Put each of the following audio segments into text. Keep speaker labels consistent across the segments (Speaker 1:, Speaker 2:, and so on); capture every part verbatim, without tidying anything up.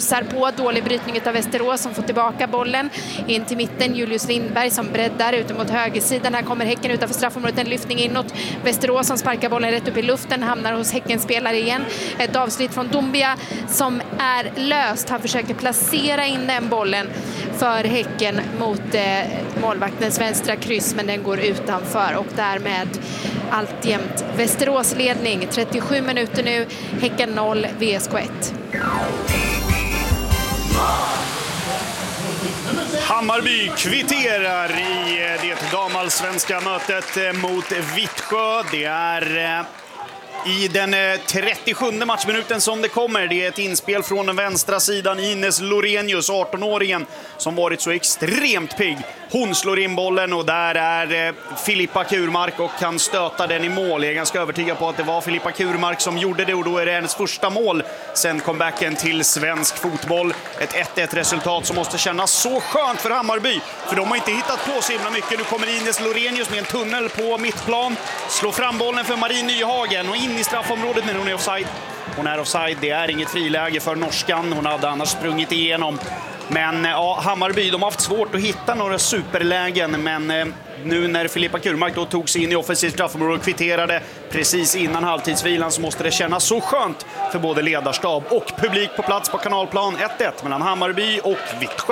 Speaker 1: rusar på. Dålig brytning av Västerås som får tillbaka bollen in till mitten. Julius Lindberg som breddar ut mot högersidan. Här kommer Häcken utanför straffområdet, en lyftning inåt. Västerås som sparkar bollen rätt upp i luften, hamnar hos Häcken spelare igen. Ett avslut från Dombia som är löst. Han försöker placera in den bollen för Häcken mot eh, målvaktens vänstra kryss, men den går utanför och därmed alltjämt Västerås ledning. trettiosju minuter nu, Häcken noll, V S K ett.
Speaker 2: Hammarby kvitterar i det damallsvenska mötet mot Vittsjö. Det är i den trettiosjunde matchminuten som det kommer. Det är ett inspel från den vänstra sidan. Ines Lorenius, arton-åringen, som varit så extremt pigg. Hon slår in bollen och där är Filippa Kurmark och kan stöta den i mål. Jag är ganska övertygad på att det var Filippa Kurmark som gjorde det och då är det hennes första mål sen comebacken till svensk fotboll. Ett ett ett resultat som måste kännas så skönt för Hammarby, för de har inte hittat på så himla mycket. Nu kommer Ines Lorenius med en tunnel på mittplan, slår fram bollen för Marie Nyhagen och in i straffområdet, men hon är offside. Hon är offside, det är inget friläge för norskan. Hon hade annars sprungit igenom. Men ja, Hammarby, de har haft svårt att hitta några superlägen, men eh, nu när Filippa Kurmark då tog sig in i offensivt straffområde och kvitterade precis innan halvtidsvilan, så måste det kännas så skönt för både ledarstab och publik på plats på Kanalplan. ett ett mellan Hammarby och Vittsjö.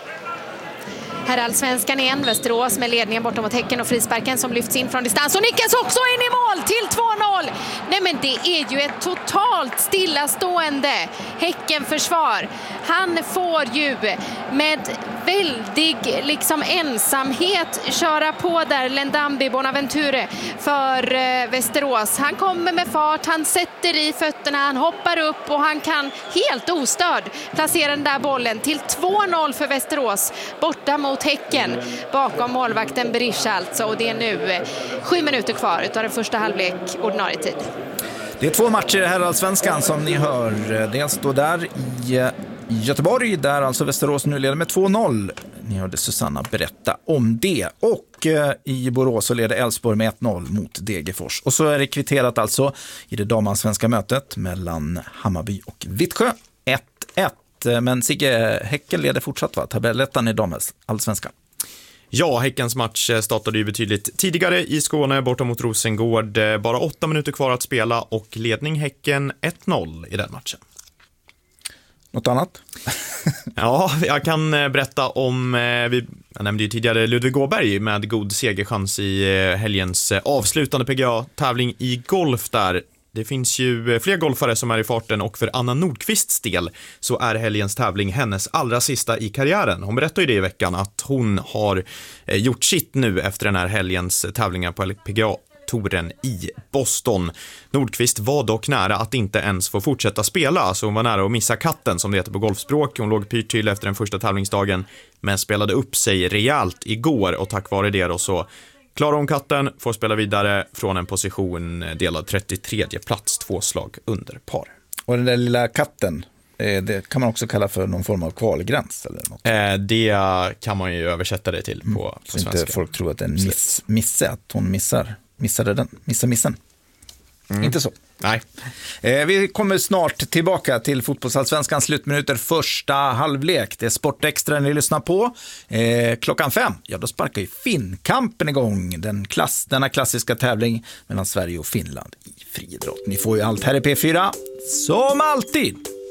Speaker 1: Här är allsvenskan igen. Västerås med ledningen bortom mot Häcken och frisparken som lyfts in från distans och nickas också in i mål till två noll. Nej, men det är ju ett totalt stillastående Häcken-försvar. Han får ju med väldig liksom ensamhet köra på där Lendambi Bonaventure för eh, Västerås. Han kommer med fart, han sätter i fötterna, han hoppar upp och han kan helt ostörd placera den där bollen till två noll för Västerås borta mot Häcken bakom målvakten Berisha alltså. Och det är nu eh, sju minuter kvar utav den första halvlek ordinarie tid.
Speaker 3: Det är två matcher här i Allsvenskan som ni hör. Dels då där i Göteborg, där alltså Västerås nu leder med två noll. Ni hörde Susanna berätta om det. Och eh, i Borås så leder Elfsborg med ett noll mot Degerfors. Och så är det kvitterat alltså i det damansvenska mötet mellan Hammarby och Vittsjö. ett ett. Men Sigge, Häcken leder fortsatt, va? Tabellettan i damens allsvenska.
Speaker 4: Ja, Häckens match startade ju betydligt tidigare i Skåne borta mot Rosengård. Bara åtta minuter kvar att spela och ledning Häcken ett noll i den matchen.
Speaker 3: Något annat?
Speaker 4: Ja, jag kan berätta om, vi jag nämnde ju tidigare Ludvig Åberg med god segerchans i helgens avslutande P G A-tävling i golf där. Det finns ju fler golfare som är i farten och för Anna Nordqvists del så är helgens tävling hennes allra sista i karriären. Hon berättade ju det i veckan att hon har gjort sitt nu efter den här helgens tävlingar på L P G A-touren i Boston. Nordqvist var dock nära att inte ens få fortsätta spela, så hon var nära att missa katten som det heter på golfspråk. Hon låg pyrt till efter den första tävlingsdagen men spelade upp sig rejält igår och tack vare det då så klarar hon katten, får spela vidare från en position delad trettiotredje plats, två slag under par.
Speaker 3: Och den där lilla katten, det kan man också kalla för någon form av kvalgräns eller något?
Speaker 4: Eh, det kan man ju översätta det till på, mm, på
Speaker 3: så
Speaker 4: svenska.
Speaker 3: Inte folk tror att det är en miss, misse, att hon missar, missade den, missar missen. Mm. Inte så.
Speaker 4: Nej.
Speaker 3: Eh, vi kommer snart tillbaka till fotbollsallsvenskans slutminuter, första halvlek. Det är Sportextra ni lyssnar på. Eh, klockan fem, ja då sparkar ju Finnkampen igång. Den klass, denna klassiska tävling mellan Sverige och Finland i friidrott. Ni får ju allt här i P fyra, som alltid.